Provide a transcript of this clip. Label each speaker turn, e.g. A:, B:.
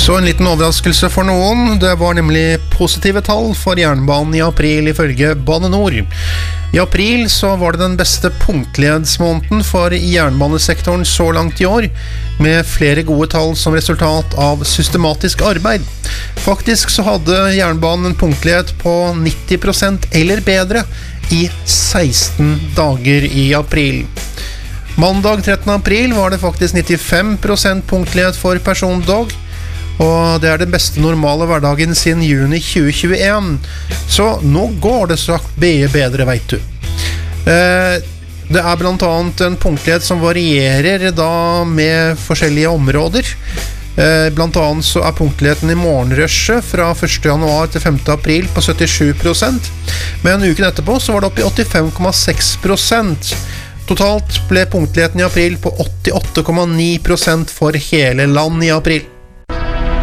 A: Så en liten overraskelse for noen, det var nemlig positive tall for jernbanen i april ifølge Bane Nor. I april så var det den beste punktlighetsmåneden for jernbanesektoren så langt i år, med flere gode tall som resultat av systematisk arbeid. Faktisk så hadde jernbanen en punktlighet på 90% eller bedre i 16 dager i april. Mandag 13. april var det faktisk 95% punktlighet for persontog, og det er den beste normale hverdagen siden juni 2021. Så nå går det sagt bedre, vet du. Det er blant annet en punktlighet som varierer da med forskjellige områder. Blant annet så er punktligheten i morgenrushet fra 1. januar til 5. april på 77%, men uken etterpå så var det oppe i 85,6%. Totalt ble punktligheten i april på 88,9% for hele land i april.